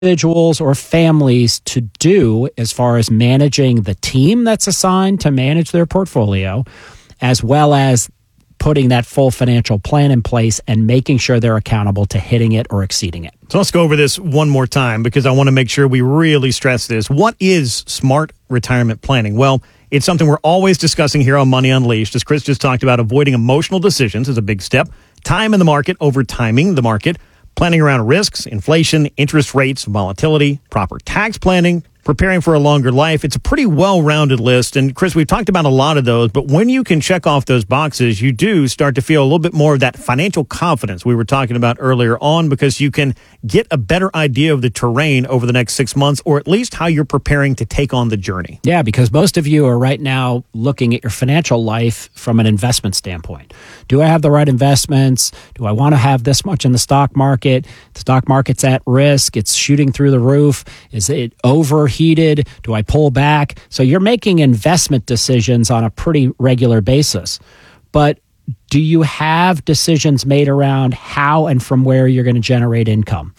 individuals or families to do as far as managing the team that's assigned to manage their portfolio, as well as putting that full financial plan in place and making sure they're accountable to hitting it or exceeding it. So let's go over this one more time because I want to make sure we really stress this. What is smart retirement planning? Well, it's something we're always discussing here on Money Unleashed. As Chris just talked about, avoiding emotional decisions is a big step. Time in the market over timing the market. Planning around risks, inflation, interest rates, volatility, proper tax planning, preparing for a longer life. It's a pretty well-rounded list. And Chris, we've talked about a lot of those, but when you can check off those boxes, you do start to feel a little bit more of that financial confidence we were talking about earlier on, because you can get a better idea of the terrain over the next 6 months, or at least how you're preparing to take on the journey. Yeah, because most of you are right now looking at your financial life from an investment standpoint. Do I have the right investments? Do I want to have this much in the stock market? The stock market's at risk. It's shooting through the roof. Is it overheated? Do I pull back? So you're making investment decisions on a pretty regular basis. But do you have decisions made around how and from where you're going to generate income?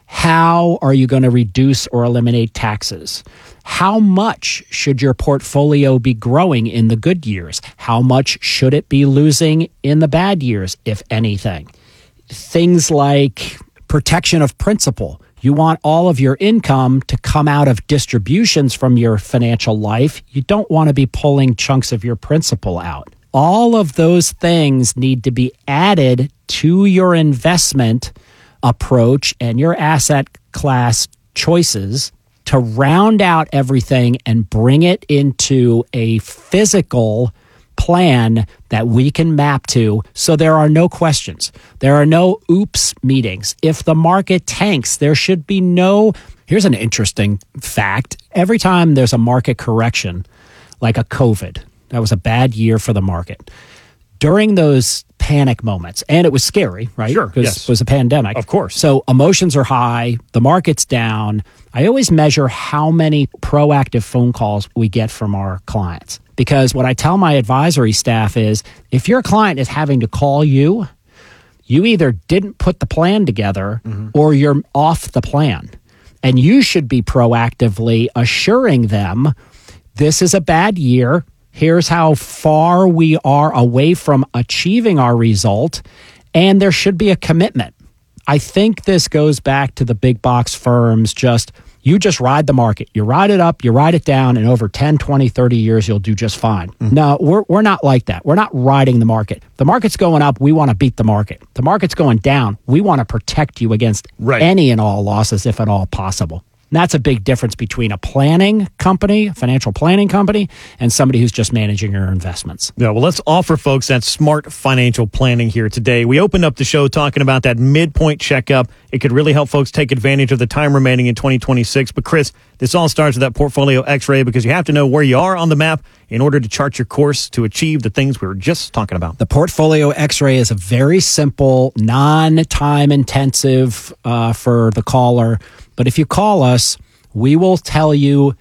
How are you going to reduce or eliminate taxes? How much should your portfolio be growing in the good years? How much should it be losing in the bad years, if anything? Things like protection of principal. You want all of your income to come out of distributions from your financial life. You don't want to be pulling chunks of your principal out. All of those things need to be added to your investment approach and your asset class choices to round out everything and bring it into a physical plan that we can map to, so there are no questions. There are no oops meetings. If the market tanks, there should be no... Here's an interesting fact. Every time there's a market correction, like a COVID, that was a bad year for the market. During those panic moments, and it was scary, right? Sure, because yes. It was a pandemic. Of course. So emotions are high, the market's down. I always measure how many proactive phone calls we get from our clients. Because what I tell my advisory staff is, if your client is having to call you, you either didn't put the plan together or you're off the plan. And you should be proactively assuring them, this is a bad year. Here's how far we are away from achieving our result. And there should be a commitment. I think this goes back to the big box firms. You just ride the market. You ride it up, you ride it down, and over 10, 20, 30 years, you'll do just fine. No, we're not like that. We're not riding the market. The market's going up, we want to beat the market. The market's going down, we want to protect you against any and all losses, if at all possible. And that's a big difference between a planning company, a financial planning company, and somebody who's just managing your investments. Yeah, well, let's offer folks that smart financial planning here today. We opened up the show talking about that midpoint checkup. It could really help folks take advantage of the time remaining in 2026. But Chris, this all starts with that portfolio x-ray, because you have to know where you are on the map in order to chart your course to achieve the things we were just talking about. The portfolio x-ray is a very simple, non-time intensive for the caller. But if you call us, we will tell you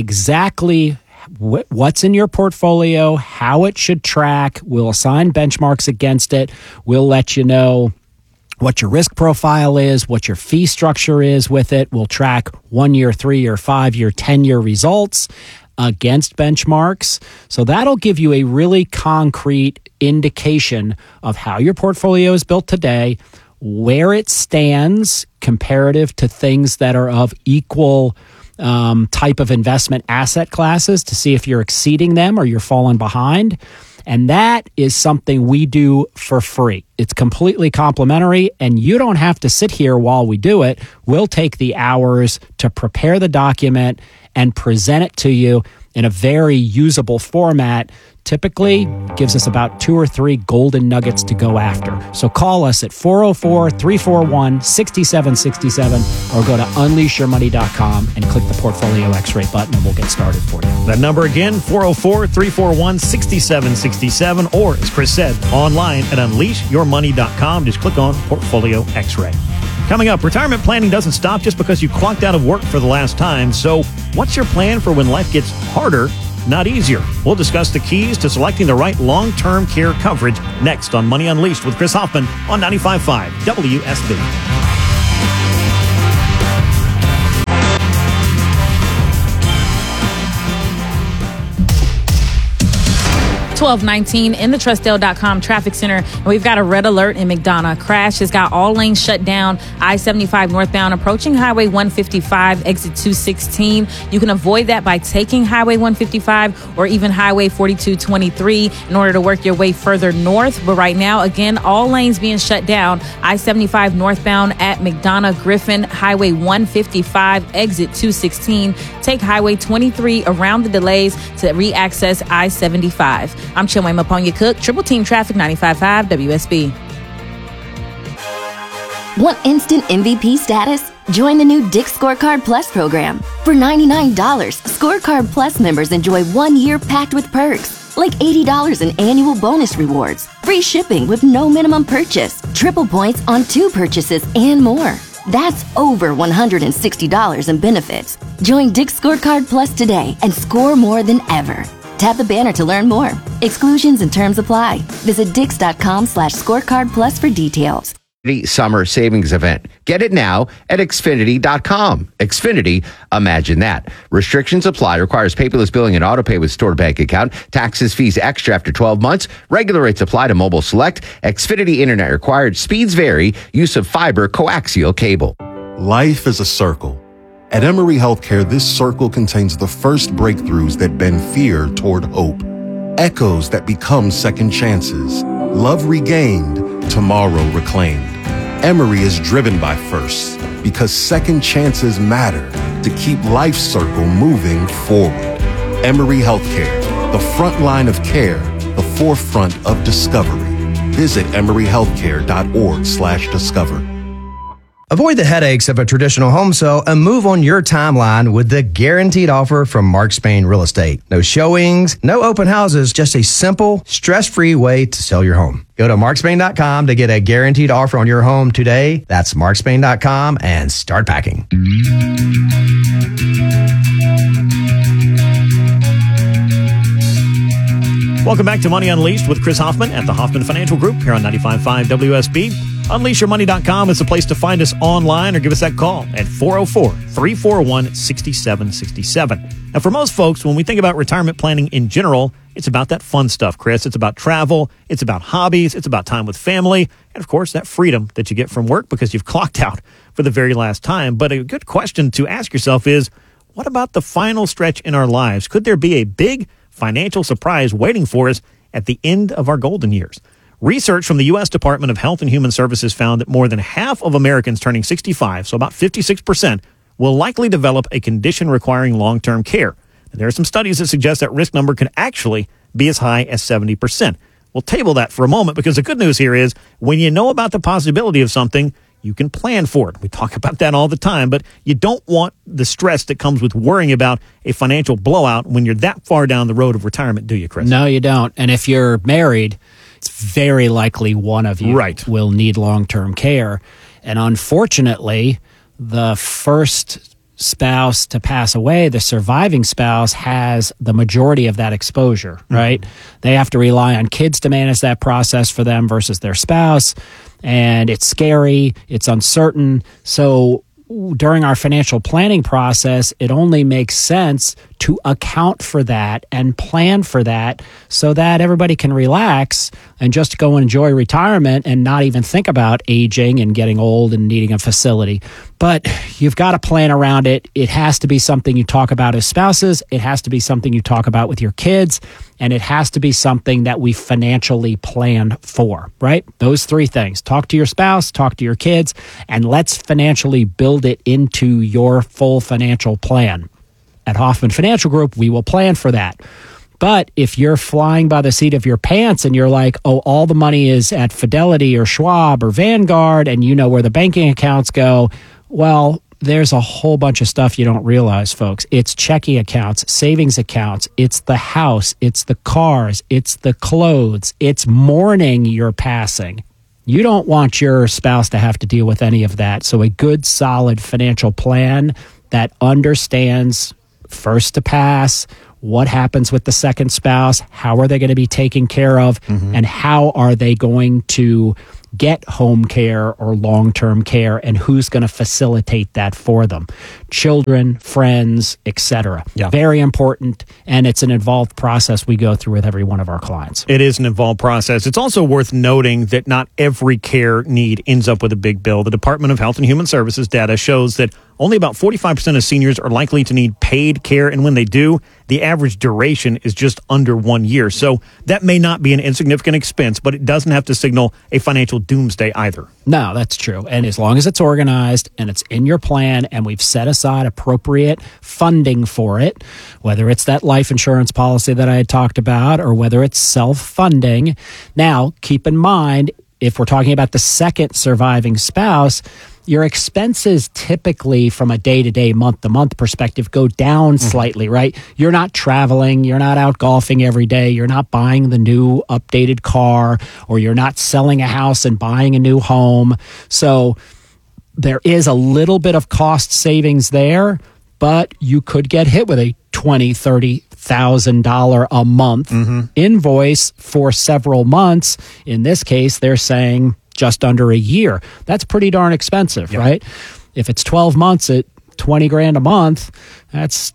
exactly what's in your portfolio, how it should track. We'll assign benchmarks against it. We'll let you know what your risk profile is, what your fee structure is with it. We'll track 1 year, 3 year, 5 year, 10-year results against benchmarks. So that'll give you a really concrete indication of how your portfolio is built today, where it stands comparative to things that are of equal type of investment asset classes, to see if you're exceeding them or you're falling behind. And that is something we do for free. It's completely complimentary, and you don't have to sit here while we do it. We'll take the hours to prepare the document and present it to you in a very usable format. Typically gives us about 2 or 3 golden nuggets to go after. So call us at 404-341-6767 or go to unleashyourmoney.com and click the Portfolio X-Ray button, and we'll get started for you. That number again, 404-341-6767, or as Chris said, online at unleashyourmoney.com. Just click on Portfolio X-Ray. Coming up, retirement planning doesn't stop just because you clocked out of work for the last time. So what's your plan for when life gets harder, not easier? We'll discuss the keys to selecting the right long-term care coverage next on Money Unleashed with Chris Hoffman on 95.5 WSB. 1219 in the Trustdale.com traffic center. And we've got a red alert in McDonough. Crash has got all lanes shut down. I-75 northbound approaching Highway 155, exit 216. You can avoid that by taking Highway 155 or even Highway 4223 in order to work your way further north. But right now, again, all lanes being shut down. I-75 northbound at McDonough Griffin, Highway 155, exit 216. Take Highway 23 around the delays to re-access I-75. I'm Chinwe Maponya Cook, Triple Team Traffic 95.5 WSB. Want instant MVP status? Join the new Dick's Scorecard Plus program. For $99, Scorecard Plus members enjoy 1 year packed with perks, like $80 in annual bonus rewards, free shipping with no minimum purchase, triple points on 2 purchases, and more. That's over $160 in benefits. Join Dick's Scorecard Plus today and score more than ever. Tap the banner to learn more. Exclusions and terms apply. Visit Dix.com/scorecard plus for details. Summer savings event. Get it now at Xfinity.com. Xfinity, imagine that. Restrictions apply. Requires paperless billing and auto pay with stored bank account. Taxes, fees extra after 12 months. Regular rates apply to mobile select. Xfinity internet required. Speeds vary. Use of fiber coaxial cable. Life is a circle. At Emory Healthcare, this circle contains the first breakthroughs that bend fear toward hope. Echoes that become second chances. Love regained, tomorrow reclaimed. Emory is driven by firsts because second chances matter to keep life's circle moving forward. Emory Healthcare, the front line of care, the forefront of discovery. Visit emoryhealthcare.org/discover. Avoid the headaches of a traditional home sale and move on your timeline with the guaranteed offer from Mark Spain Real Estate. No showings, no open houses, just a simple, stress-free way to sell your home. Go to markspain.com to get a guaranteed offer on your home today. That's markspain.com and start packing. Welcome back to Money Unleashed with Chris Hoffman at the Hoffman Financial Group here on 95.5 WSB. UnleashYourMoney.com is the place to find us online or give us that call at 404-341-6767. Now, for most folks, when we think about retirement planning in general, it's about that fun stuff, Chris. It's about travel. It's about hobbies. It's about time with family. And, of course, that freedom that you get from work because you've clocked out for the very last time. But a good question to ask yourself is, what about the final stretch in our lives? Could there be a big financial surprise waiting for us at the end of our golden years? Research from the U.S. Department of Health and Human Services found that more than half of Americans turning 65, so about 56%, will likely develop a condition requiring long-term care. And there are some studies that suggest that risk number can actually be as high as 70%. We'll table that for a moment because the good news here is when you know about the possibility of something, you can plan for it. We talk about that all the time, but you don't want the stress that comes with worrying about a financial blowout when you're that far down the road of retirement, do you, Chris? No, you don't. And if you're married, it's very likely one of you will need long-term care. And unfortunately, the first spouse to pass away, the surviving spouse, has the majority of that exposure, right? Mm-hmm. They have to rely on kids to manage that process for them versus their spouse. And it's scary, it's uncertain. So during our financial planning process, it only makes sense to account for that and plan for that so that everybody can relax and just go and enjoy retirement and not even think about aging and getting old and needing a facility. But you've got to plan around it. It has to be something you talk about as spouses. It has to be something you talk about with your kids. And it has to be something that we financially plan for, right? Those three things. Talk to your spouse, talk to your kids, and let's financially build it into your full financial plan. At Hoffman Financial Group, we will plan for that. But if you're flying by the seat of your pants and you're like, oh, all the money is at Fidelity or Schwab or Vanguard and you know where the banking accounts go, well, there's a whole bunch of stuff you don't realize, folks. It's checking accounts, savings accounts, it's the house, it's the cars, it's the clothes, it's mourning you're passing. You don't want your spouse to have to deal with any of that. So a good, solid financial plan that understands first to pass, what happens with the second spouse, how are they going to be taken care of, and how are they going to get home care or long-term care, and who's going to facilitate that for them. Children, friends, etc. Yeah. Very important, and it's an involved process we go through with every one of our clients. It is an involved process. It's also worth noting that not every care need ends up with a big bill. The Department of Health and Human Services data shows that only about 45% of seniors are likely to need paid care, and when they do, the average duration is just under 1 year. So that may not be an insignificant expense, but it doesn't have to signal a financial doomsday either. No, that's true. And as long as it's organized and it's in your plan and we've set aside appropriate funding for it, whether it's that life insurance policy that I had talked about or whether it's self-funding. Now, keep in mind, if we're talking about the second surviving spouse, your expenses typically from a day-to-day, month-to-month perspective go down slightly, right? You're not traveling, you're not out golfing every day, you're not buying the new updated car, or you're not selling a house and buying a new home. So there is a little bit of cost savings there, but you could get hit with a $20,000, $30,000 a month invoice for several months. In this case, they're saying just under a year. That's pretty darn expensive, right? If it's 12 months at $20,000 a month, that's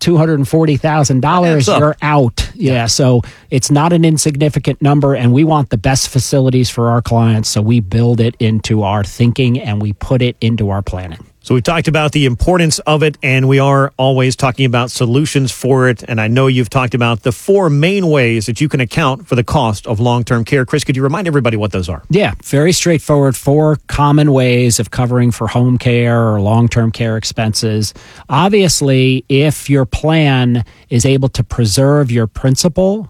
$240,000. You're out. Yeah. So it's not an insignificant number, and we want the best facilities for our clients. So we build it into our thinking and we put it into our planning. So we talked about the importance of it, and we are always talking about solutions for it. And I know you've talked about the 4 main ways that you can account for the cost of long-term care. Chris, could you remind everybody what those are? Yeah, very straightforward. 4 common ways of covering for home care or long-term care expenses. Obviously, if your plan is able to preserve your principal,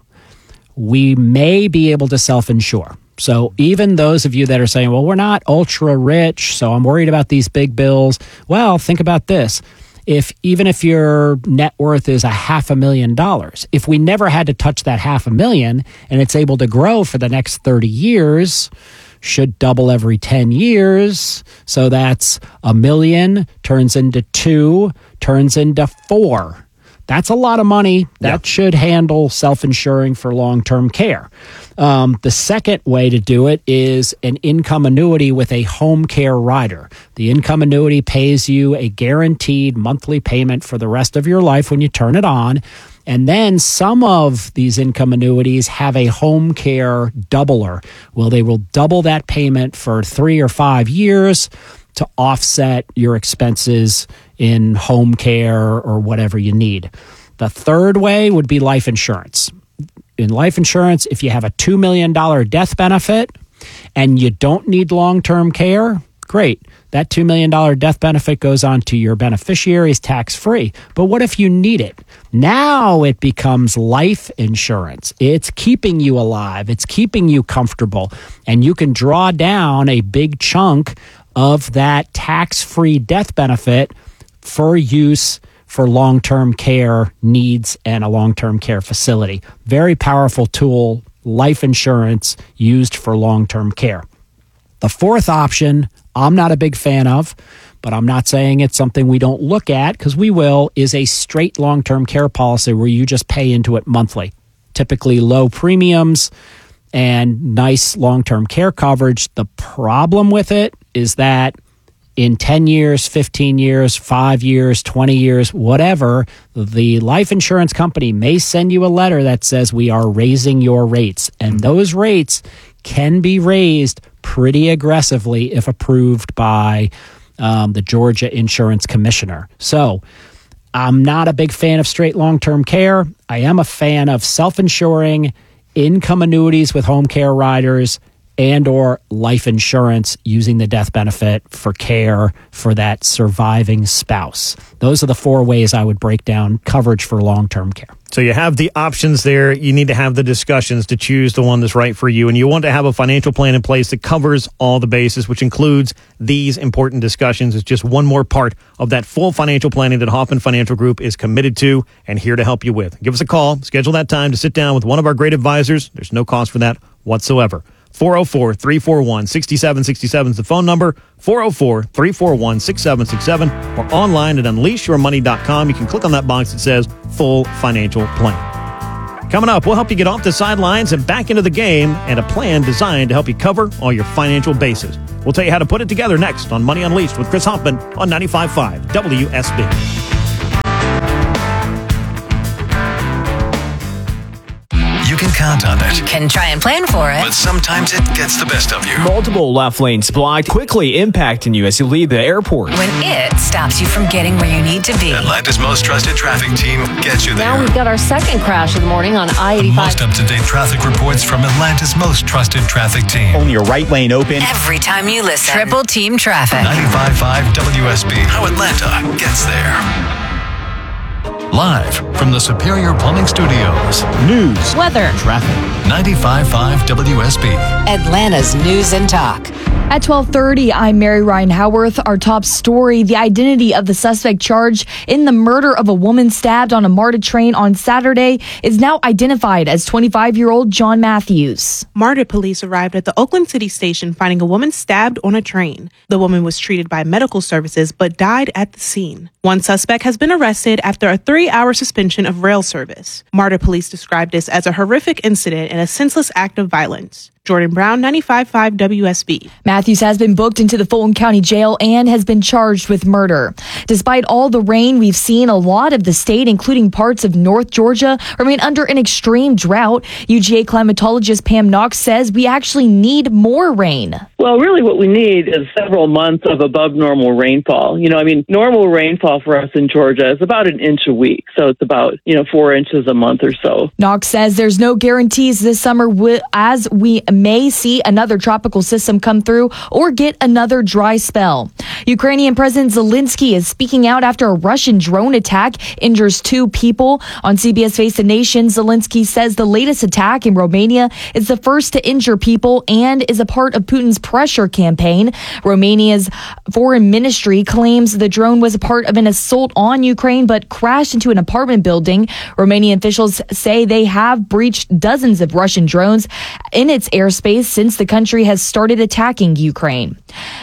we may be able to self-insure. So even those of you that are saying, well, we're not ultra rich, so I'm worried about these big bills. Well, think about this. Even if your net worth is $500,000, if we never had to touch that $500,000 and it's able to grow for the next 30 years, should double every 10 years. So that's $1 million turns into 2, turns into 4. That's a lot of money. That should handle self-insuring for long-term care. The second way to do it is an income annuity with a home care rider. The income annuity pays you a guaranteed monthly payment for the rest of your life when you turn it on. And then some of these income annuities have a home care doubler. Well, they will double that payment for 3 or 5 years to offset your expenses in home care or whatever you need. The third way would be life insurance. In life insurance, if you have a $2 million death benefit and you don't need long-term care, great. That $2 million death benefit goes on to your beneficiaries tax-free. But what if you need it? Now it becomes life insurance. It's keeping you alive. It's keeping you comfortable. And you can draw down a big chunk of that tax-free death benefit for use for long-term care needs and a long-term care facility. Very powerful tool, life insurance used for long-term care. The fourth option, I'm not a big fan of, but I'm not saying it's something we don't look at, because we will, is a straight long-term care policy where you just pay into it monthly. Typically low premiums and nice long-term care coverage. The problem with it is that in 10 years, 15 years, 5 years, 20 years, whatever, the life insurance company may send you a letter that says we are raising your rates. And those rates can be raised pretty aggressively if approved by the Georgia Insurance Commissioner. So I'm not a big fan of straight long-term care. I am a fan of self-insuring, income annuities with home care riders, and or life insurance using the death benefit for care for that surviving spouse. Those are the 4 ways I would break down coverage for long-term care. So you have the options there. You need to have the discussions to choose the one that's right for you. And you want to have a financial plan in place that covers all the bases, which includes these important discussions. It's just one more part of that full financial planning that Hoffman Financial Group is committed to and here to help you with. Give us a call. Schedule that time to sit down with one of our great advisors. There's no cost for that whatsoever. 404-341-6767 is the phone number, 404-341-6767, or online at unleashyourmoney.com. You can click on that box that says Full Financial Plan. Coming up, we'll help you get off the sidelines and back into the game, and a plan designed to help you cover all your financial bases. We'll tell you how to put it together next on Money Unleashed with Chris Hoffman on 95.5 WSB. You can count on it. Can try and plan for it. But sometimes it gets the best of you. Multiple left lanes blocked, quickly impacting you as you leave the airport. When it stops you from getting where you need to be. Atlanta's most trusted traffic team gets you there. Now we've got our second crash of the morning on I-85. Most up-to-date traffic reports from Atlanta's most trusted traffic team. Only your right lane open. Every time you listen. Triple Team Traffic. 95.5 WSB. How Atlanta gets there. Live from the Superior Plumbing Studios. News, weather, traffic. 95.5 WSB. Atlanta's News and Talk. At 12:30, I'm Mary Ryan Howarth. Our top story, the identity of the suspect charged in the murder of a woman stabbed on a MARTA train on Saturday is now identified as 25-year-old John Matthews. MARTA police arrived at the Oakland City station finding a woman stabbed on a train. The woman was treated by medical services but died at the scene. One suspect has been arrested after a 3-hour suspension of rail service. MARTA police described this as a horrific incident and a senseless act of violence. Jordan Brown, 95.5 WSB. Matthews has been booked into the Fulton County Jail and has been charged with murder. Despite all the rain we've seen, a lot of the state, including parts of North Georgia, remain under an extreme drought. UGA climatologist Pam Knox says we actually need more rain. Well, really what we need is several months of above normal rainfall. Normal rainfall for us in Georgia is about an inch a week. So it's about, 4 inches a month or so. Knox says there's no guarantees this summer as we may see another tropical system come through or get another dry spell. Ukrainian President Zelensky is speaking out after a Russian drone attack injures 2 people. On CBS Face the Nation, Zelensky says the latest attack in Romania is the first to injure people and is a part of Putin's pressure campaign. Romania's foreign ministry claims the drone was a part of an assault on Ukraine but crashed into an apartment building. Romanian officials say they have breached dozens of Russian drones in its airspace since the country has started attacking Ukraine.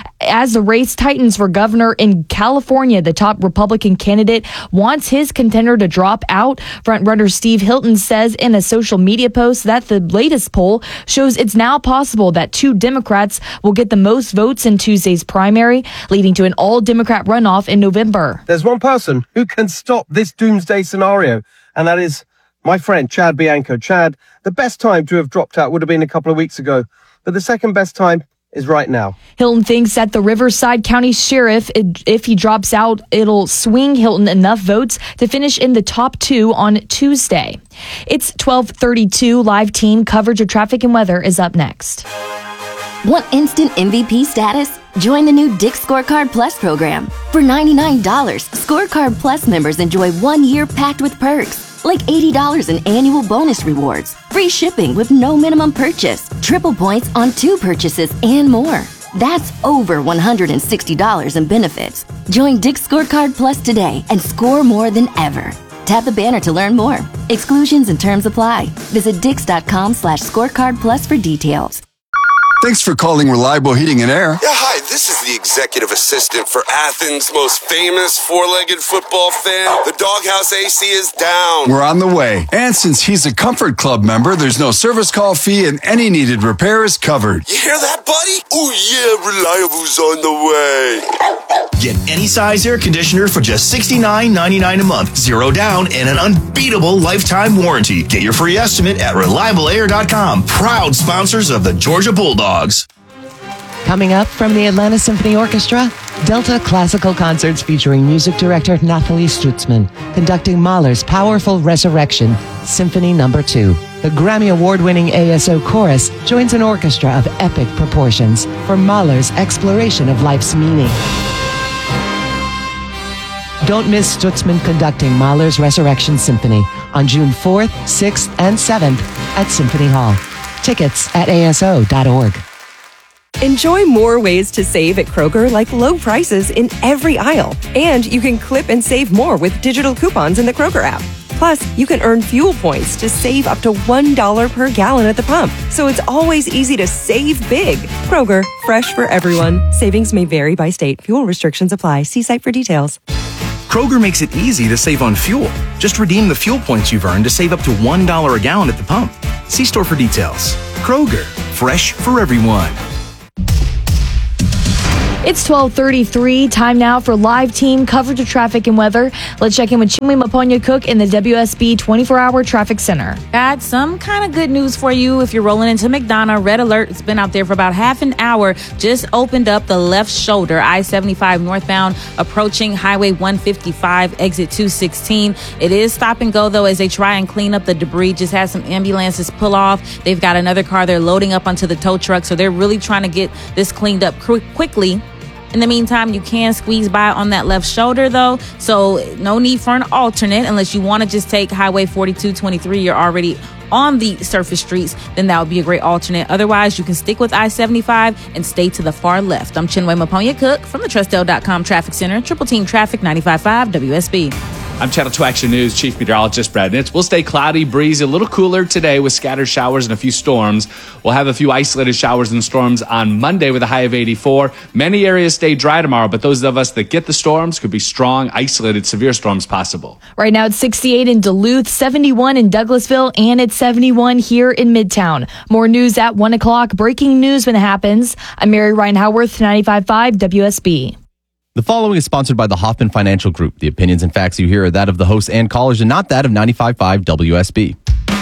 As the race tightens for governor in California, the top Republican candidate wants his contender to drop out. Frontrunner Steve Hilton says in a social media post that the latest poll shows it's now possible that 2 Democrats will get the most votes in Tuesday's primary, leading to an all-Democrat runoff in November. There's one person who can stop this doomsday scenario, and that is my friend Chad Bianco. Chad, the best time to have dropped out would have been a couple of weeks ago, but the second best time is right now. Hilton thinks that the Riverside County Sheriff, if he drops out, it'll swing Hilton enough votes to finish in the top 2 on Tuesday. It's 12:32. Live team coverage of traffic and weather is up next. Want instant MVP status? Join the new Dick's Scorecard Plus program. For $99, Scorecard Plus members enjoy 1 year packed with perks, like $80 in annual bonus rewards, free shipping with no minimum purchase, triple points on 2 purchases, and more. That's over $160 in benefits. Join Dick's Scorecard Plus today and score more than ever. Tap the banner to learn more. Exclusions and terms apply. Visit Dix.com/scorecard plus for details. Thanks for calling Reliable Heating and Air. Yeah, hi, this is the executive assistant for Athens' most famous four-legged football fan. The Doghouse AC is down. We're on the way. And since he's a Comfort Club member, there's no service call fee and any needed repair is covered. You hear that, buddy? Oh, yeah, Reliable's on the way. Get any size air conditioner for just $69.99 a month. 0 down and an unbeatable lifetime warranty. Get your free estimate at ReliableAir.com. Proud sponsors of the Georgia Bulldogs. Coming up from the Atlanta Symphony Orchestra, Delta Classical Concerts featuring music director Nathalie Stutzman, conducting Mahler's powerful Resurrection, Symphony No. 2. The Grammy Award-winning ASO Chorus joins an orchestra of epic proportions for Mahler's exploration of life's meaning. Don't miss Stutzman conducting Mahler's Resurrection Symphony on June 4th, 6th, and 7th at Symphony Hall. Tickets at ASO.org. Enjoy more ways to save at Kroger, like low prices in every aisle. And you can clip and save more with digital coupons in the Kroger app. Plus, you can earn fuel points to save up to $1 per gallon at the pump. So it's always easy to save big. Kroger, fresh for everyone. Savings may vary by state. Fuel restrictions apply. See site for details. Kroger makes it easy to save on fuel. Just redeem the fuel points you've earned to save up to $1 a gallon at the pump. See store for details. Kroger, fresh for everyone. It's 12:33. Time now for live team coverage of traffic and weather. Let's check in with Chinwe Maponya-Cook in the WSB 24-hour traffic center. Got some kind of good news for you if you're rolling into McDonough. Red alert. It's been out there for about half an hour. Just opened up the left shoulder, I-75 northbound, approaching Highway 155, exit 216. It is stop and go, though, as they try and clean up the debris. Just had some ambulances pull off. They've got another car they're loading up onto the tow truck, so they're really trying to get this cleaned up quickly. In the meantime, you can squeeze by on that left shoulder, though, so no need for an alternate unless you want to just take Highway 4223. You're already on the surface streets, then that would be a great alternate. Otherwise, you can stick with I-75 and stay to the far left. I'm Chinwe Maponya-Cook from the Trustdale.com Traffic Center, Triple Team Traffic 95.5 WSB. I'm Channel 2 Action News Chief Meteorologist Brad Nitz. We'll stay cloudy, breezy, a little cooler today with scattered showers and a few storms. We'll have a few isolated showers and storms on Monday with a high of 84. Many areas stay dry tomorrow, but those of us that get the storms could be strong, isolated, severe storms possible. Right now it's 68 in Duluth, 71 in Douglasville, and it's 71 here in Midtown. More news at 1 o'clock. Breaking news when it happens. I'm Mary Ryan Howarth, 95.5 WSB. The following is sponsored by the Hoffman Financial Group. The opinions and facts you hear are that of the hosts and callers and not that of 95.5 WSB.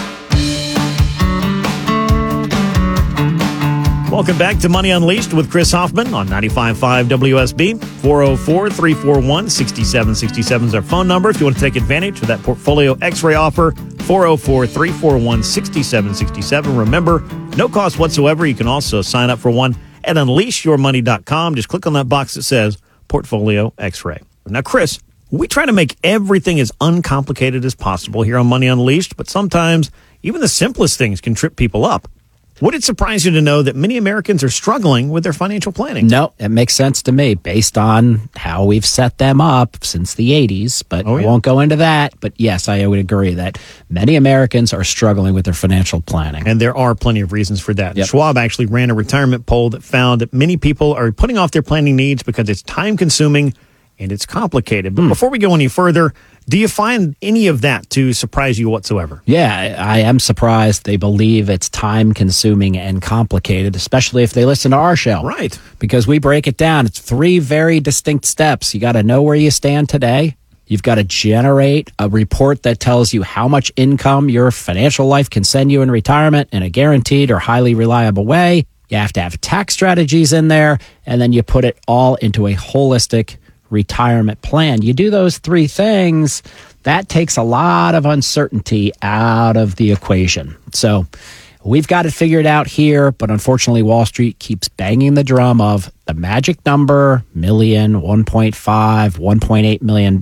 Welcome back to Money Unleashed with Chris Hoffman on 95.5 WSB. 404-341-6767 is our phone number. If you want to take advantage of that portfolio X-ray offer, 404-341-6767. Remember, no cost whatsoever. You can also sign up for one at unleashyourmoney.com. Just click on that box that says Portfolio X-ray. Now, Chris, we try to make everything as uncomplicated as possible here on Money Unleashed, but sometimes even the simplest things can trip people up. Would it surprise you to know that many Americans are struggling with their financial planning? No, it makes sense to me based on how we've set them up since the 80s, but I won't go into that. But yes, I would agree that many Americans are struggling with their financial planning. And there are plenty of reasons for that. Yep. Schwab actually ran a retirement poll that found that many people are putting off their planning needs because it's time-consuming and it's complicated. But before we go any further, do you find any of that to surprise you whatsoever? Yeah, I am surprised they believe it's time-consuming and complicated, especially if they listen to our show. Right. Because we break it down. It's 3 very distinct steps. You got to know where you stand today. You've got to generate a report that tells you how much income your financial life can send you in retirement in a guaranteed or highly reliable way. You have to have tax strategies in there, and then you put it all into a holistic retirement plan. You do those 3 things, that takes a lot of uncertainty out of the equation. So we've got it figured out here, but unfortunately Wall Street keeps banging the drum of the magic number, million, 1.5, $1.8 million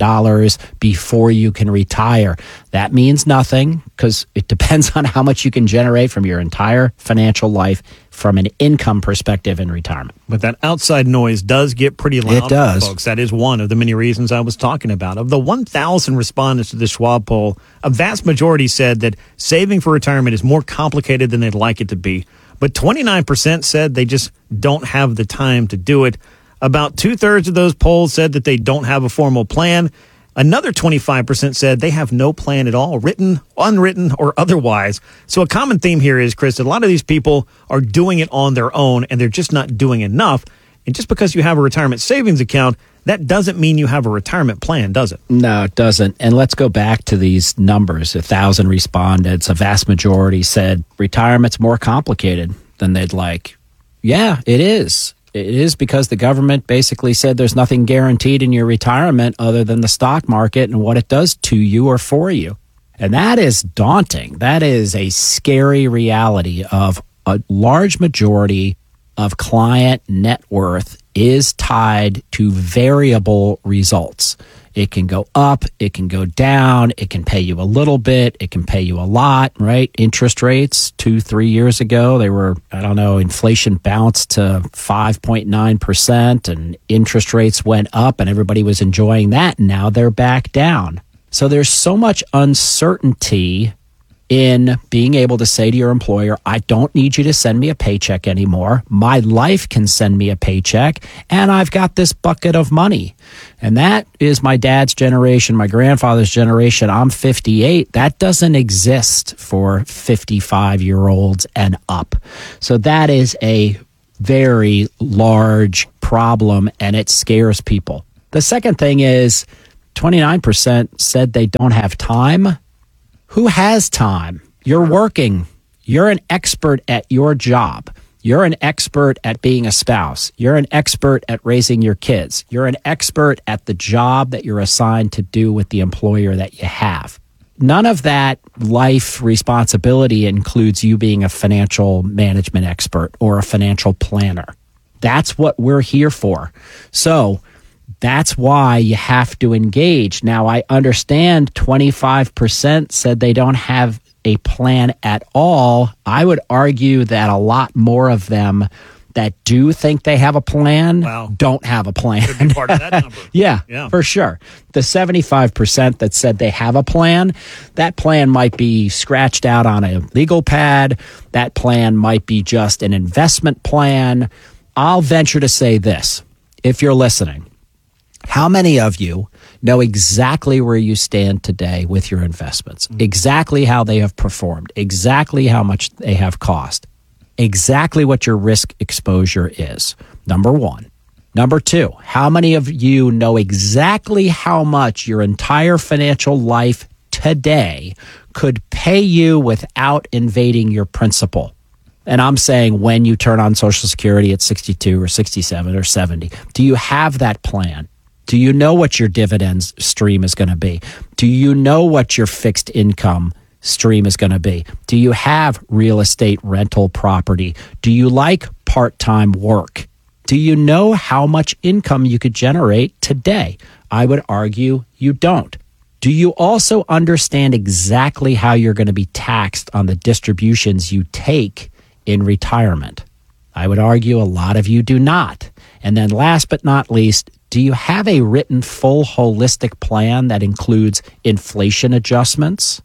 before you can retire. That means nothing because it depends on how much you can generate from your entire financial life from an income perspective in retirement. But that outside noise does get pretty loud. It does. Folks. That is one of the many reasons I was talking about. Of the 1,000 respondents to the Schwab poll, a vast majority said that saving for retirement is more complicated than they'd like it to be. But 29% said they just don't have the time to do it. About 2/3 of those polls said that they don't have a formal plan. Another 25% said they have no plan at all, written, unwritten, or otherwise. So a common theme here is, Chris, that a lot of these people are doing it on their own, and they're just not doing enough. And just because you have a retirement savings account, that doesn't mean you have a retirement plan, does it? No, it doesn't. And let's go back to these numbers. 1,000 respondents, a vast majority said retirement's more complicated than they'd like. Yeah, it is. It is because the government basically said there's nothing guaranteed in your retirement other than the stock market and what it does to you or for you. And that is daunting. That is a scary reality of a large majority of client net worth is tied to variable results. It can go up, it can go down, it can pay you a little bit, it can pay you a lot, right? Interest rates 2-3 years ago, they were, inflation bounced to 5.9% and interest rates went up and everybody was enjoying that. And now they're back down. So there's so much uncertainty in being able to say to your employer, I don't need you to send me a paycheck anymore. My life can send me a paycheck, and I've got this bucket of money. And that is my dad's generation, my grandfather's generation. I'm 58. That doesn't exist for 55-year-olds and up. So that is a very large problem, and it scares people. The second thing is 29% said they don't have time. Who has time? You're working. You're an expert at your job. You're an expert at being a spouse. You're an expert at raising your kids. You're an expert at the job that you're assigned to do with the employer that you have. None of that life responsibility includes you being a financial management expert or a financial planner. That's what we're here for. So that's why you have to engage. Now, I understand 25% said they don't have a plan at all. I would argue that a lot more of them that do think they have a plan don't have a plan. Could be part of that number. Yeah, for sure. The 75% that said they have a plan, that plan might be scratched out on a legal pad. That plan might be just an investment plan. I'll venture to say this, if you're listening. How many of you know exactly where you stand today with your investments, exactly how they have performed, exactly how much they have cost, exactly what your risk exposure is? Number one. Number two, how many of you know exactly how much your entire financial life today could pay you without invading your principal? And I'm saying when you turn on Social Security at 62 or 67 or 70, do you have that plan? Do you know what your dividends stream is going to be? Do you know what your fixed income stream is going to be? Do you have real estate rental property? Do you like part-time work? Do you know how much income you could generate today? I would argue you don't. Do you also understand exactly how you're going to be taxed on the distributions you take in retirement? I would argue a lot of you do not. And then last but not least, do you have a written full holistic plan that includes inflation adjustments,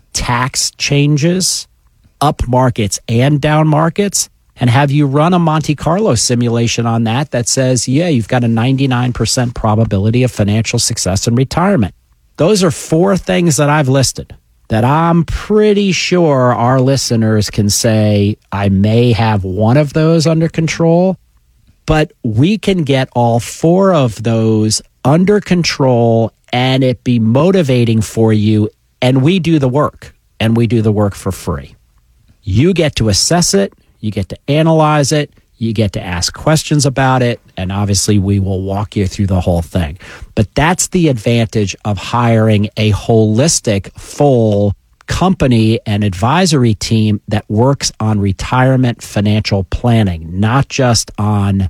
tax changes, up markets and down markets? And have you run a Monte Carlo simulation on that says, yeah, you've got a 99% probability of financial success in retirement? Those are 4 things that I've listed that I'm pretty sure our listeners can say, I may have one of those under control. But we can get all 4 of those under control and it be motivating for you. And we do the work, and we do the work for free. You get to assess it. You get to analyze it. You get to ask questions about it. And obviously, we will walk you through the whole thing. But that's the advantage of hiring a holistic, full company and advisory team that works on retirement financial planning, not just on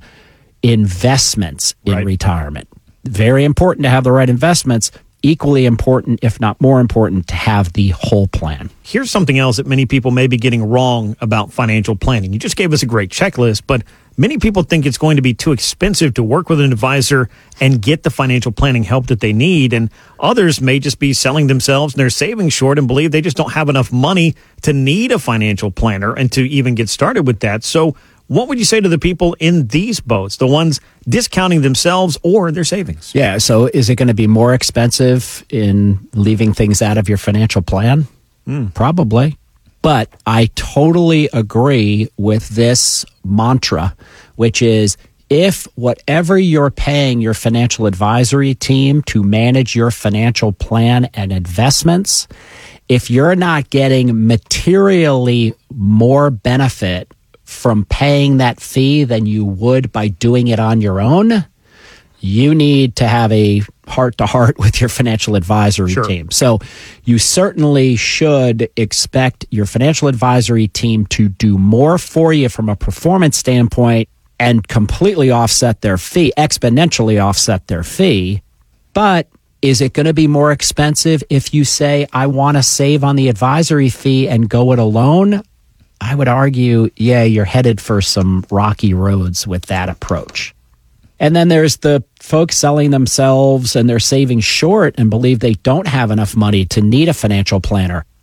investments in retirement. Very important to have the right investments. Equally important, if not more important, to have the whole plan. Here's something else that many people may be getting wrong about financial planning. You just gave us a great checklist, but many people think it's going to be too expensive to work with an advisor and get the financial planning help that they need. And others may just be selling themselves and their savings short and believe they just don't have enough money to need a financial planner and to even get started with that. So what would you say to the people in these boats, the ones discounting themselves or their savings? Yeah, so is it going to be more expensive in leaving things out of your financial plan? Probably. But I totally agree with this mantra, which is if whatever you're paying your financial advisory team to manage your financial plan and investments, if you're not getting materially more benefit from paying that fee than you would by doing it on your own, you need to have a heart-to-heart with your financial advisory team. So you certainly should expect your financial advisory team to do more for you from a performance standpoint and completely offset their fee, exponentially offset their fee. But is it going to be more expensive if you say, I want to save on the advisory fee and go it alone? I would argue, yeah, you're headed for some rocky roads with that approach. And then there's the folks selling themselves and they're saving short and believe they don't have enough money to need a financial planner.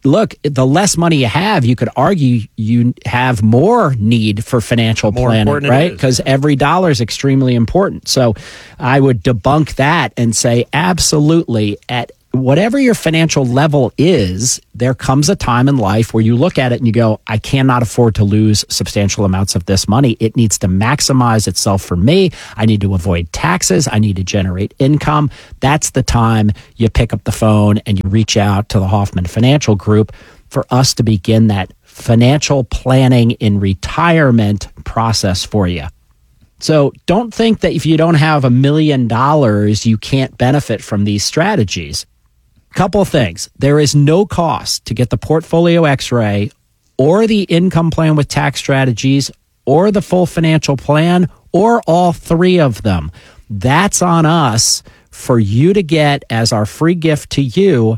look, the less money you have, you could argue you have more need for financial planning, right? Because every dollar is extremely important. So I would debunk that and say, absolutely, at whatever your financial level is, there comes a time in life where you look at it and you go, I cannot afford to lose substantial amounts of this money. It needs to maximize itself for me. I need to avoid taxes. I need to generate income. That's the time you pick up the phone and you reach out to the Hoffman Financial Group for us to begin that financial planning in retirement process for you. So don't think that if you don't have $1 million, you can't benefit from these strategies. Couple of things. There is no cost to get the Portfolio X-ray or the income plan with tax strategies or the full financial plan or all three of them. That's on us for you to get as our free gift to you.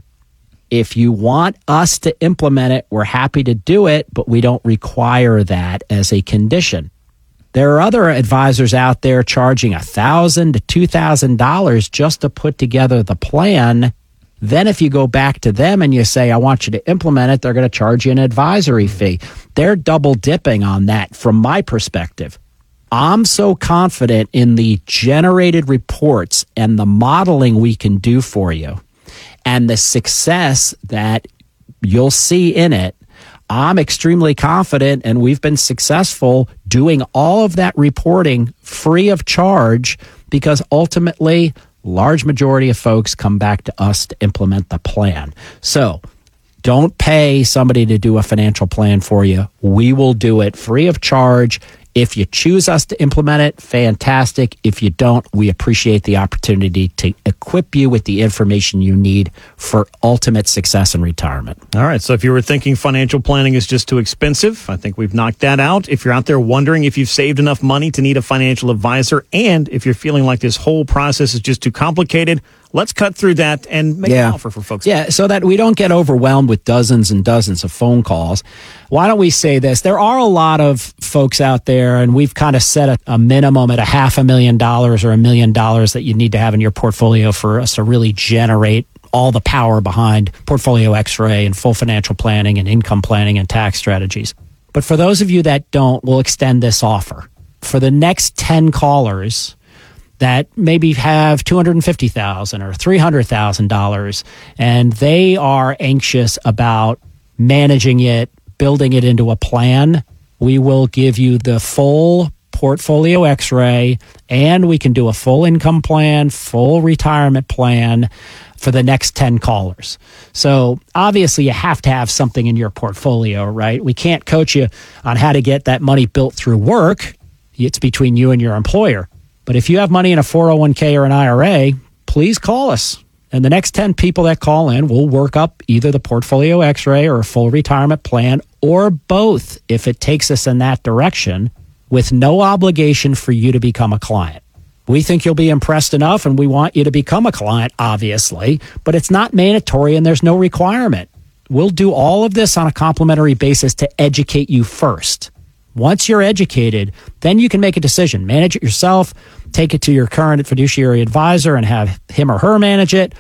If you want us to implement it, we're happy to do it, but we don't require that as a condition. There are other advisors out there charging $1,000 to $2,000 just to put together the plan. Then if you go back to them and you say, I want you to implement it, they're going to charge you an advisory fee. They're double dipping on that from my perspective. I'm so confident in the generated reports and the modeling we can do for you and the success that you'll see in it. I'm extremely confident, and we've been successful doing all of that reporting free of charge because ultimately large majority of folks come back to us to implement the plan. So don't pay somebody to do a financial plan for you. We will do it free of charge. If you choose us to implement it, fantastic. If you don't, we appreciate the opportunity to equip you with the information you need for ultimate success in retirement. All right. So if you were thinking financial planning is just too expensive, I think we've knocked that out. If you're out there wondering if you've saved enough money to need a financial advisor, and if you're feeling like this whole process is just too complicated, let's cut through that and make an offer for folks. Yeah, so that we don't get overwhelmed with dozens and dozens of phone calls. Why don't we say this? There are a lot of folks out there, and we've kind of set a minimum at $500,000 or $1 million that you need to have in your portfolio for us to really generate all the power behind Portfolio X-ray and full financial planning and income planning and tax strategies. But for those of you that don't, we'll extend this offer. For the next 10 callers that maybe have $250,000 or $300,000, and they are anxious about managing it, building it into a plan, we will give you the full Portfolio X-ray, and we can do a full income plan, full retirement plan for the next 10 callers. So obviously you have to have something in your portfolio, right? We can't coach you on how to get that money built through work. It's between you and your employer. But if you have money in a 401k or an IRA, please call us. And the next 10 people that call in, we'll work up either the Portfolio X-ray or a full retirement plan or both if it takes us in that direction with no obligation for you to become a client. We think you'll be impressed enough and we want you to become a client, obviously, but it's not mandatory and there's no requirement. We'll do all of this on a complimentary basis to educate you first. Once you're educated, then you can make a decision. Manage it yourself, take it to your current fiduciary advisor and have him or her manage it,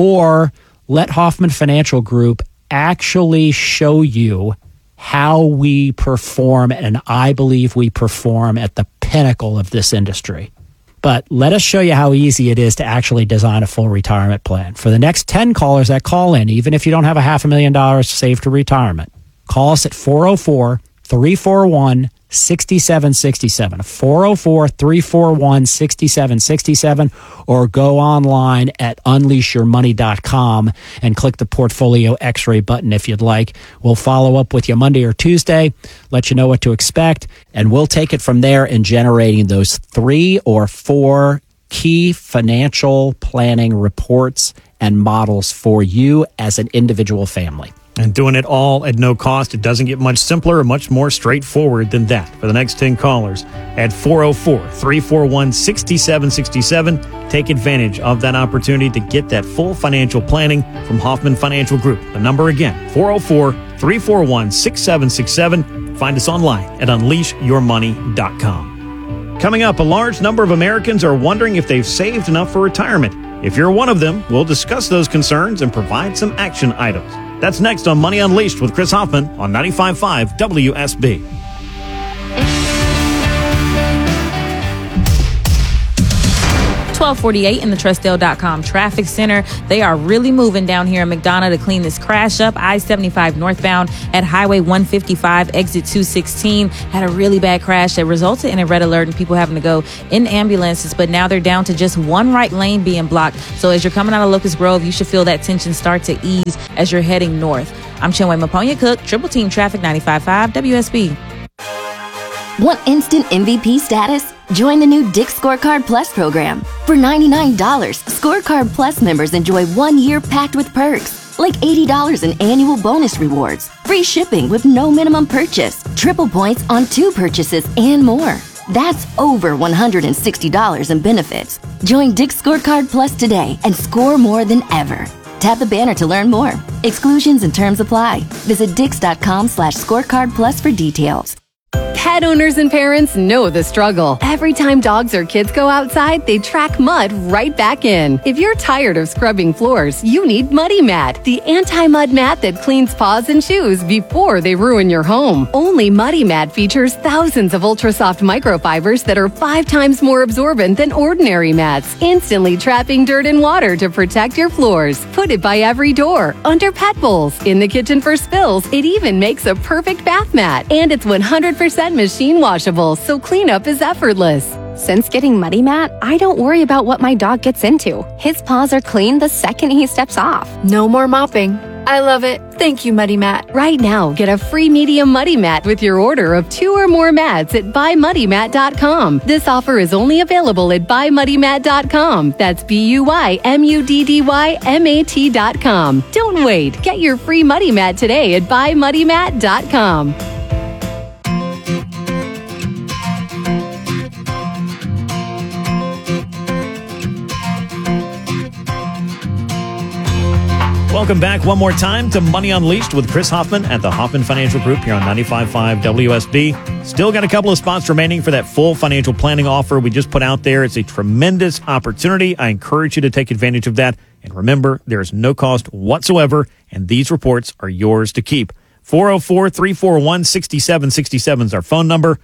or let Hoffman Financial Group actually show you how we perform, and I believe we perform at the pinnacle of this industry. But let us show you how easy it is to actually design a full retirement plan. For the next 10 callers that call in, even if you don't have $500,000 saved to retirement, call us at 404-341-6767, 404-341-6767, or go online at unleashyourmoney.com and click the Portfolio X-ray button if you'd like. We'll follow up with you Monday or Tuesday, let you know what to expect, and we'll take it from there in generating those 3 or 4 key financial planning reports and models for you as an individual family. And doing it all at no cost. It doesn't get much simpler or much more straightforward than that. For the next 10 callers at 404-341-6767, take advantage of that opportunity to get that full financial planning from Hoffman Financial Group. The number again, 404-341-6767. Find us online at unleashyourmoney.com. Coming up, a large number of Americans are wondering if they've saved enough for retirement. If you're one of them, we'll discuss those concerns and provide some action items. That's next on Money Unleashed with Chris Hoffman on 95.5 WSB. $12.48 in the TrustDale.com traffic center. They are really moving down here in McDonough to clean this crash up. I-75 northbound at Highway 155, exit 216, had a really bad crash that resulted in a red alert and people having to go in ambulances, but now they're down to just one right lane being blocked. So as you're coming out of Locust Grove, you should feel that tension start to ease as you're heading north. I'm Chinwe Maponya Cook, Triple Team Traffic 95.5 WSB. Want instant MVP status? Join the new Dick's Scorecard Plus program. For $99, Scorecard Plus members enjoy 1 year packed with perks, like $80 in annual bonus rewards, free shipping with no minimum purchase, triple points on 2 purchases, and more. That's over $160 in benefits. Join Dick's Scorecard Plus today and score more than ever. Tap the banner to learn more. Exclusions and terms apply. Visit dix.com/scorecard plus for details. Pet owners and parents know the struggle. Every time dogs or kids go outside, they track mud right back in. If you're tired of scrubbing floors, you need Muddy Mat, the anti-mud mat that cleans paws and shoes before they ruin your home. Only Muddy Mat features thousands of ultra-soft microfibers that are 5 times more absorbent than ordinary mats, instantly trapping dirt and water to protect your floors. Put it by every door, under pet bowls, in the kitchen for spills. It even makes a perfect bath mat. And it's 100% machine washable, so cleanup is effortless. Since getting Muddy Mat, I don't worry about what my dog gets into. His paws are clean the second he steps off. No more mopping. I love it. Thank you, Muddy Mat. Right now, get a free medium Muddy Mat with your order of 2 or more mats at buymuddymat.com. This offer is only available at buymuddymat.com. That's BUYMUDDYMAT.com. Don't wait. Get your free Muddy Mat today at buymuddymat.com. Welcome back one more time to Money Unleashed with Chris Hoffman at the Hoffman Financial Group here on 95.5 WSB. Still got a couple of spots remaining for that full financial planning offer we just put out there. It's a tremendous opportunity. I encourage you to take advantage of that. And remember, there is no cost whatsoever, and these reports are yours to keep. 404-341-6767 is our phone number,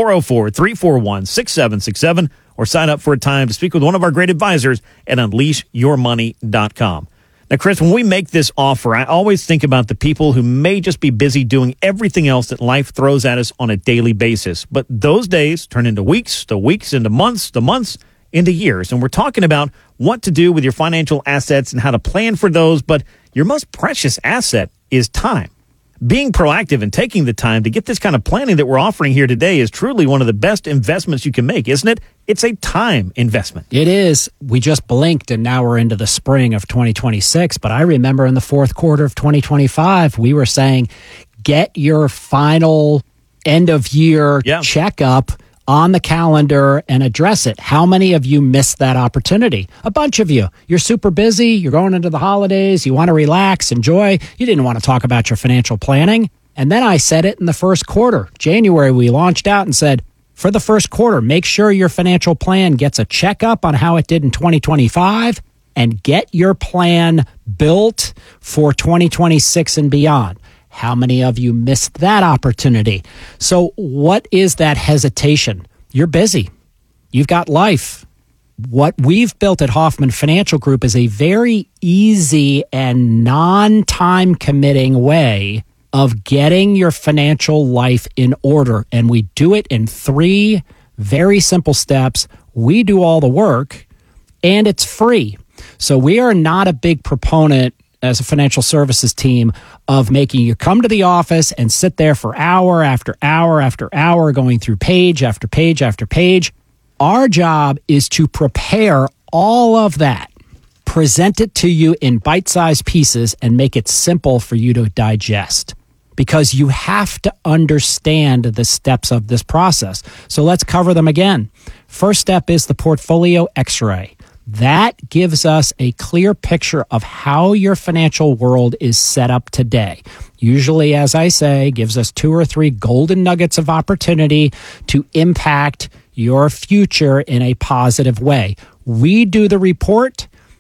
404-341-6767, or sign up for a time to speak with one of our great advisors at unleashyourmoney.com. Now, Chris, when we make this offer, I always think about the people who may just be busy doing everything else that life throws at us on a daily basis. But those days turn into weeks, the weeks into months, the months into years. And we're talking about what to do with your financial assets and how to plan for those. But your most precious asset is time. Being proactive and taking the time to get this kind of planning that we're offering here today is truly one of the best investments you can make, isn't it? It's a time investment. It is. We just blinked and now we're into the spring of 2026. But I remember in the fourth quarter of 2025, we were saying, get your final end of year checkup on the calendar and address it. How many of you missed that opportunity? A bunch of you. You're super busy. You're going into the holidays. You want to relax, enjoy. You didn't want to talk about your financial planning. And then I said it in the first quarter. January, we launched out and said, for the first quarter, make sure your financial plan gets a checkup on how it did in 2025 and get your plan built for 2026 and beyond. How many of you missed that opportunity? So what is that hesitation? You're busy. You've got life. What we've built at Hoffman Financial Group is a very easy and non-time committing way of getting your financial life in order. And we do it in 3 very simple steps. We do all the work and it's free. So we are not a big proponent as a financial services team of making you come to the office and sit there for hour after hour after hour going through page after page after page. Our job is to prepare all of that, present it to you in bite-sized pieces, and make it simple for you to digest. Because you have to understand the steps of this process. So let's cover them again. First step is the portfolio X-ray. That gives us a clear picture of how your financial world is set up today. Usually, as I say, gives us 2 or 3 golden nuggets of opportunity to impact your future in a positive way. We do the report.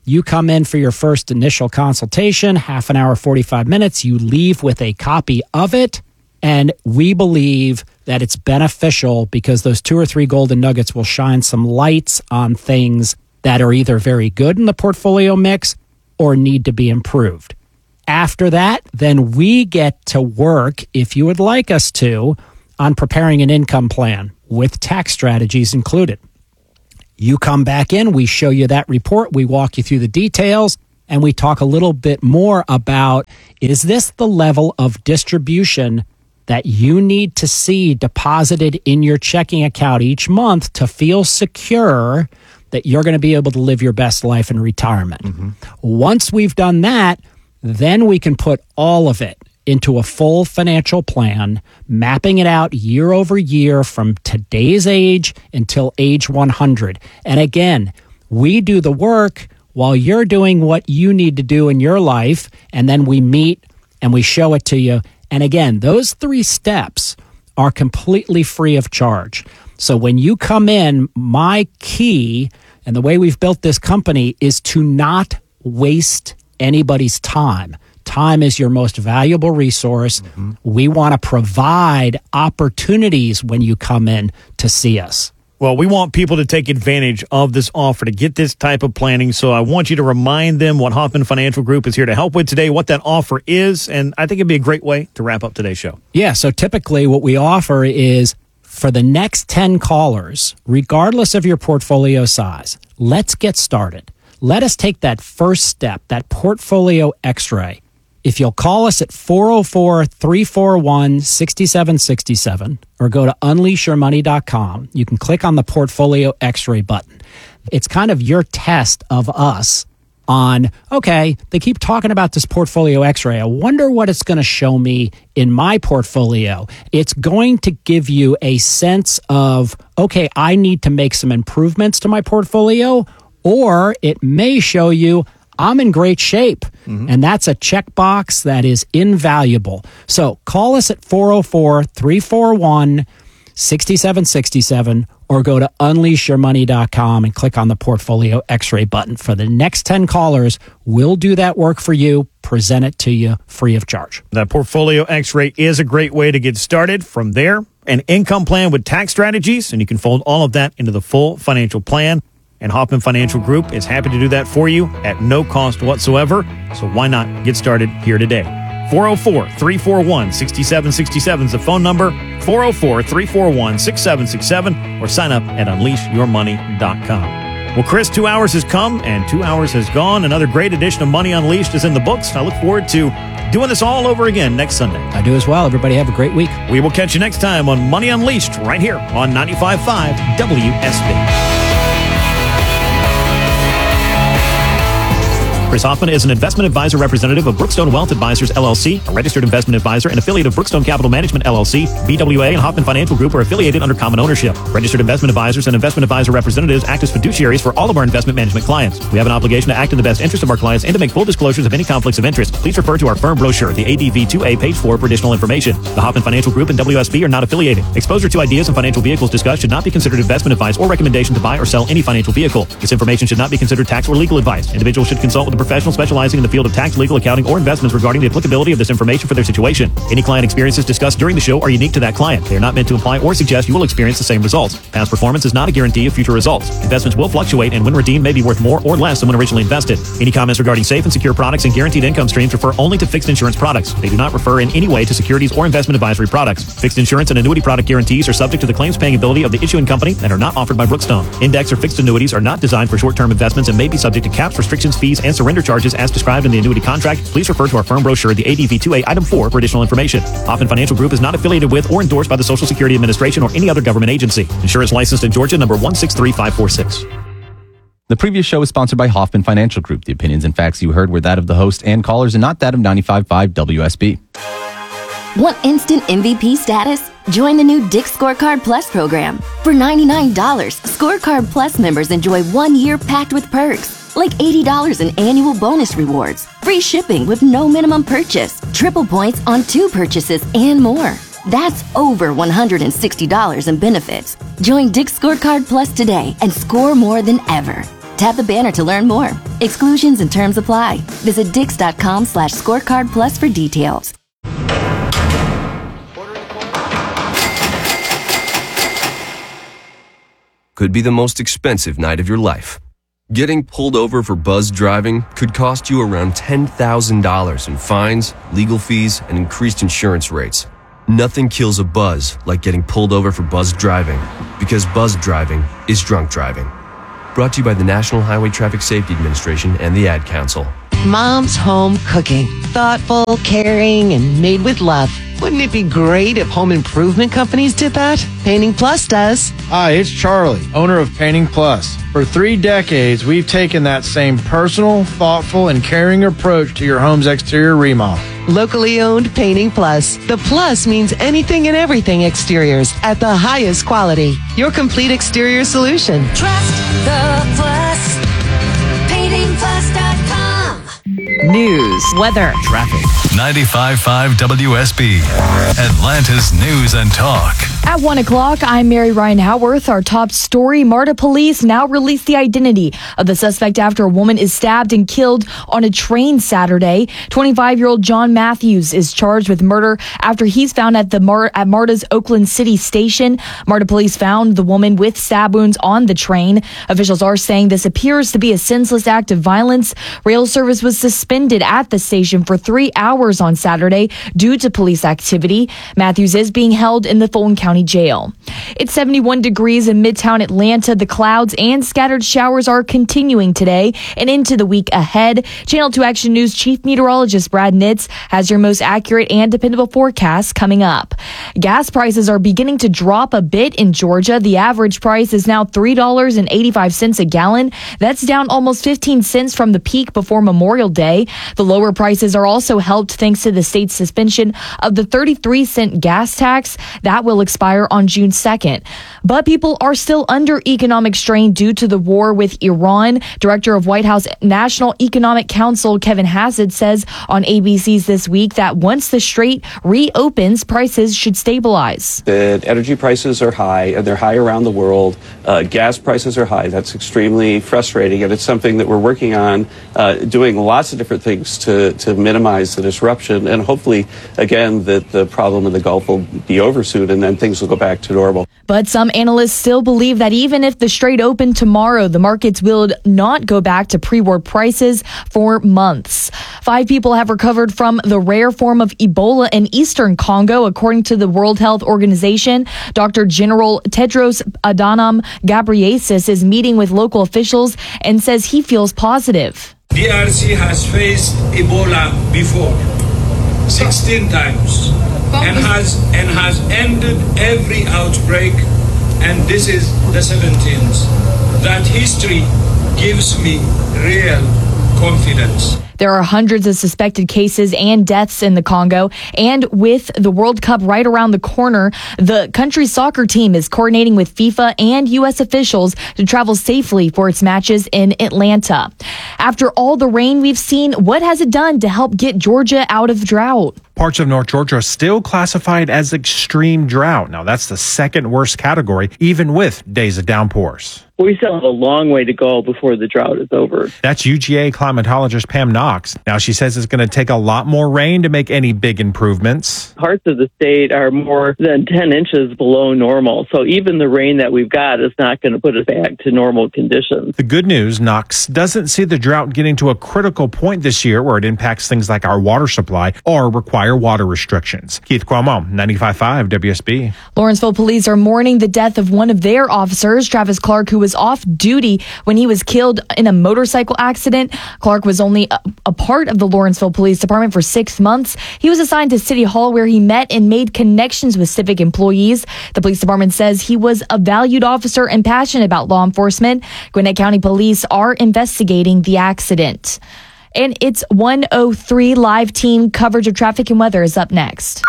You come in for your first initial consultation, half an hour, 45 minutes. You leave with a copy of it. And we believe that it's beneficial because those 2 or 3 golden nuggets will shine some lights on things that are either very good in the portfolio mix or need to be improved. After that, then we get to work, if you would like us to, on preparing an income plan with tax strategies included. You come back in, we show you that report, we walk you through the details, and we talk a little bit more about, is this the level of distribution that you need to see deposited in your checking account each month to feel secure that you're going to be able to live your best life in retirement? Once we've done that, then we can put all of it into a full financial plan, mapping it out year over year from today's age until age 100. And again, we do the work while you're doing what you need to do in your life, and then we meet and we show it to you. And again, those 3 steps are completely free of charge. So when you come in, my key and the way we've built this company is to not waste anybody's time. Time is your most valuable resource. We want to provide opportunities when you come in to see us. Well, we want people to take advantage of this offer to get this type of planning. So I want you to remind them what Hoffman Financial Group is here to help with today, what that offer is. And I think it'd be a great way to wrap up today's show. Yeah. So typically what we offer is for the next 10 callers, regardless of your portfolio size, let's get started. Let us take that first step, that portfolio x-ray. If you'll call us at 404-341-6767 or go to unleashyourmoney.com, you can click on the portfolio x-ray button. It's kind of your test of us on, okay, they keep talking about this portfolio x-ray. I wonder what it's going to show me in my portfolio. It's going to give you a sense of, okay, I need to make some improvements to my portfolio, or it may show you I'm in great shape. And that's a checkbox that is invaluable. So call us at 404-341-6767 or go to unleashyourmoney.com and click on the portfolio x-ray button. For the next 10 callers, we'll do that work for you, present it to you free of charge. That portfolio x-ray is a great way to get started. From there, an income plan with tax strategies, and you can fold all of that into the full financial plan. And Hoffman Financial Group is happy to do that for you at no cost whatsoever. So why not get started here today? 404-341-6767 is the phone number. 404-341-6767 or sign up at unleashyourmoney.com. Well, Chris, 2 hours has come and 2 hours has gone. Another great edition of Money Unleashed is in the books. I look forward to doing this all over again next Sunday. I do as well. Everybody have a great week. We will catch you next time on Money Unleashed right here on 95.5 WSB. Chris Hoffman is an investment advisor representative of Brookstone Wealth Advisors, LLC, a registered investment advisor and affiliate of Brookstone Capital Management, LLC. BWA and Hoffman Financial Group are affiliated under common ownership. Registered investment advisors and investment advisor representatives act as fiduciaries for all of our investment management clients. We have an obligation to act in the best interest of our clients and to make full disclosures of any conflicts of interest. Please refer to our firm brochure, the ADV 2A, page 4, for additional information. The Hoffman Financial Group and WSB are not affiliated. Exposure to ideas and financial vehicles discussed should not be considered investment advice or recommendation to buy or sell any financial vehicle. This information should not be considered tax or legal advice. Individuals should consult with a professional specializing in the field of tax, legal, accounting, or investments regarding the applicability of this information for their situation. Any client experiences discussed during the show are unique to that client. They are not meant to imply or suggest you will experience the same results. Past performance is not a guarantee of future results. Investments will fluctuate and when redeemed may be worth more or less than when originally invested. Any comments regarding safe and secure products and guaranteed income streams refer only to fixed insurance products. They do not refer in any way to securities or investment advisory products. Fixed insurance and annuity product guarantees are subject to the claims paying ability of the issuing company and are not offered by Brookstone. Index or fixed annuities are not designed for short-term investments and may be subject to caps, restrictions, fees, and surrender charges as described in the annuity contract. Please refer to our firm brochure, the ADV 2A, item 4, for additional information. Hoffman Financial Group is not affiliated with or endorsed by the Social Security Administration or any other government agency. Insurance licensed in Georgia, number 163546. The previous show was sponsored by Hoffman Financial Group. The opinions and facts you heard were that of the host and callers and not that of 95.5 WSB. Want instant MVP status? Join the new Dick's Scorecard Plus program. For $99, Scorecard Plus members enjoy 1 year packed with perks, like $80 in annual bonus rewards, free shipping with no minimum purchase, triple points on 2 purchases, and more. That's over $160 in benefits. Join Dick's Scorecard Plus today and score more than ever. Tap the banner to learn more. Exclusions and terms apply. Visit Dix.com/scorecard plus for details. Could be the most expensive night of your life. Getting pulled over for buzz driving could cost you around $10,000 in fines, legal fees, and increased insurance rates. Nothing kills a buzz like getting pulled over for buzz driving, because buzz driving is drunk driving. Brought to you by the National Highway Traffic Safety Administration and the Ad Council. Mom's home cooking. Thoughtful, caring, and made with love. Wouldn't it be great if home improvement companies did that? Painting Plus does. Hi, it's Charlie, owner of Painting Plus. For 3 decades, we've taken that same personal, thoughtful, and caring approach to your home's exterior remodel. Locally owned Painting Plus. The plus means anything and everything exteriors at the highest quality. Your complete exterior solution. Trust the Plus. PaintingPlus.com. News, weather, traffic. 95.5 WSB, Atlanta's News and Talk. At 1 o'clock, I'm Mary Ryan Howarth. Our top story, MARTA police now release the identity of the suspect after a woman is stabbed and killed on a train Saturday. 25-year-old John Matthews is charged with murder after he's found at MARTA's Oakland City station. MARTA police found the woman with stab wounds on the train. Officials are saying this appears to be a senseless act of violence. Rail service was suspended at the station for 3 hours on Saturday due to police activity. Matthews is being held in the Fulton County Jail. It's 71 degrees in Midtown Atlanta. The clouds and scattered showers are continuing today and into the week ahead. Channel 2 Action News Chief Meteorologist Brad Nitz has your most accurate and dependable forecast coming up. Gas prices are beginning to drop a bit in Georgia. The average price is now $3.85 a gallon. That's down almost 15 cents from the peak before Memorial Day. The lower prices are also helped thanks to the state's suspension of the 33-cent gas tax that will expire on June 2nd. But people are still under economic strain due to the war with Iran. Director of White House National Economic Council Kevin Hassett says on ABC's This Week that once the strait reopens, prices should stabilize. The energy prices are high, and they're high around the world. Gas prices are high. That's extremely frustrating, and it's something that we're working on, doing lots of different things to minimize the disruption, and hopefully, again, that the problem in the Gulf will be over soon, and then things will go back to normal. But some analysts still believe that even if the strait opened tomorrow, the markets will not go back to pre-war prices for months. 5 people have recovered from the rare form of Ebola in eastern Congo, according to the World Health Organization. Dr. General Tedros Adhanom Ghebreyesus is meeting with local officials and says he feels positive. DRC has faced Ebola before, 16 times, and has ended every outbreak, and this is the 17th. That history gives me real confidence. There are hundreds of suspected cases and deaths in the Congo. And with the World Cup right around the corner, the country's soccer team is coordinating with FIFA and U.S. officials to travel safely for its matches in Atlanta. After all the rain we've seen, what has it done to help get Georgia out of drought? Parts of North Georgia are still classified as extreme drought. Now, that's the second worst category, even with days of downpours. We still have a long way to go before the drought is over. That's UGA climatologist Pam Knox. Now, she says it's going to take a lot more rain to make any big improvements. Parts of the state are more than 10 inches below normal. So even the rain that we've got is not going to put us back to normal conditions. The good news, Knox doesn't see the drought getting to a critical point this year where it impacts things like our water supply or require water restrictions. Keith Cuomo, 95.5 WSB. Lawrenceville police are mourning the death of one of their officers, Travis Clark, who was off duty when he was killed in a motorcycle accident. Clark was only a part of the Lawrenceville Police Department for 6 months. He was assigned to City Hall where he met and made connections with civic employees. The police department says he was a valued officer and passionate about law enforcement. Gwinnett County Police are investigating the accident. And it's 1:03 live team coverage of traffic and weather is up next.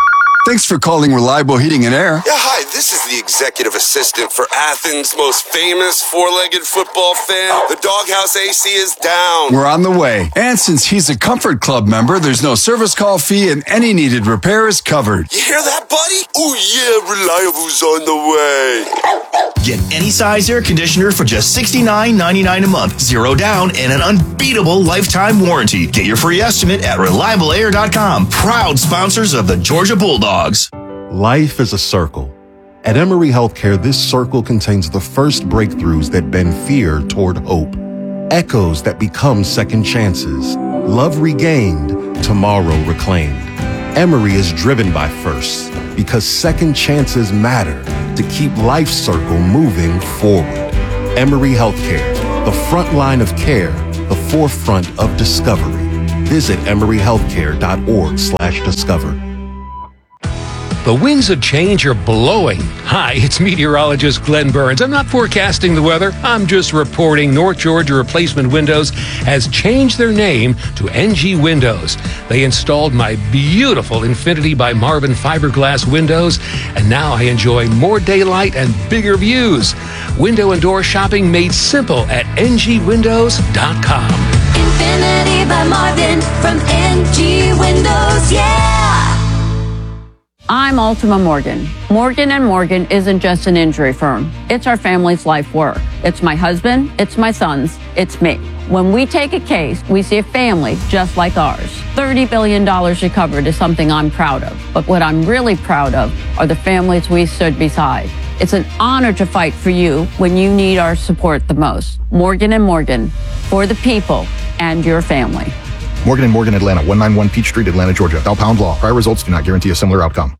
Thanks for calling Reliable Heating and Air. Yeah, hi, this is the executive assistant for Athens' most famous four-legged football fan. The doghouse AC is down. We're on the way. And since he's a Comfort Club member, there's no service call fee and any needed repair is covered. You hear that, buddy? Oh, yeah, Reliable's on the way. Get any size air conditioner for just $69.99 a month. 0 down and an unbeatable lifetime warranty. Get your free estimate at ReliableAir.com. Proud sponsors of the Georgia Bulldogs. Life is a circle. At Emory Healthcare, this circle contains the first breakthroughs that bend fear toward hope. Echoes that become second chances. Love regained, tomorrow reclaimed. Emory is driven by firsts because second chances matter to keep life's circle moving forward. Emory Healthcare, the front line of care, the forefront of discovery. Visit emoryhealthcare.org/discover. The winds of change are blowing. Hi, it's meteorologist Glenn Burns. I'm not forecasting the weather. I'm just reporting North Georgia Replacement Windows has changed their name to NG Windows. They installed my beautiful Infinity by Marvin fiberglass windows, and now I enjoy more daylight and bigger views. Window and door shopping made simple at ngwindows.com. Infinity by Marvin from NG Windows, yeah! I'm Ultima Morgan. Morgan & Morgan isn't just an injury firm. It's our family's life work. It's my husband, it's my sons, it's me. When we take a case, we see a family just like ours. $30 billion recovered is something I'm proud of. But what I'm really proud of are the families we stood beside. It's an honor to fight for you when you need our support the most. Morgan & Morgan, for the people and your family. Morgan & Morgan, Atlanta, 191 Peach Street, Atlanta, Georgia. Thou pound law. Prior results do not guarantee a similar outcome.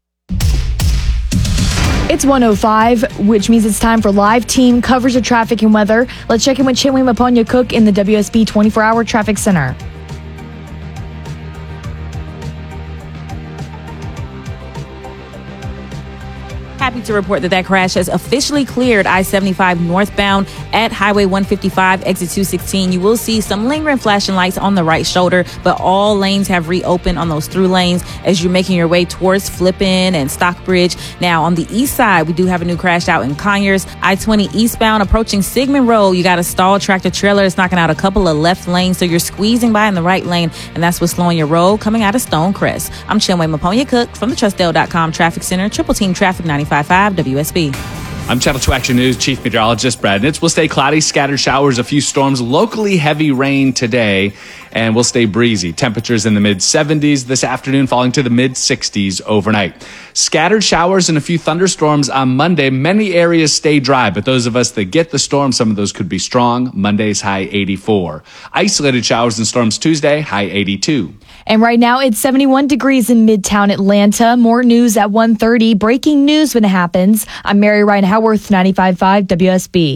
It's 1:05, which means it's time for live team coverage of traffic and weather. Let's check in with Chinwe Maponya Cook in the WSB 24-hour traffic center. Happy to report that crash has officially cleared I-75 northbound at Highway 155, exit 216. You will see some lingering flashing lights on the right shoulder, but all lanes have reopened on those through lanes as you're making your way towards Flippin and Stockbridge. Now, on the east side, we do have a new crash out in Conyers. I-20 eastbound approaching Sigmund Road. You got a stalled tractor trailer. It's knocking out a couple of left lanes, so you're squeezing by in the right lane, and that's what's slowing your road coming out of Stonecrest. I'm Chinwe Maponya Cook from the TrustDale.com Traffic Center, Triple Team Traffic 95.5 WSB. I'm Channel 2 Action News Chief Meteorologist Brad Nitz. We'll stay cloudy, scattered showers, a few storms, locally heavy rain today, and we'll stay breezy. Temperatures in the mid-70s this afternoon, falling to the mid-60s overnight. Scattered showers and a few thunderstorms on Monday. Many areas stay dry, but those of us that get the storm, some of those could be strong. Monday's high 84. Isolated showers and storms Tuesday, high 82. And right now it's 71 degrees in Midtown Atlanta. More news at 1:30. Breaking news when it happens. I'm Mary Ryan Howarth, 95.5 WSB.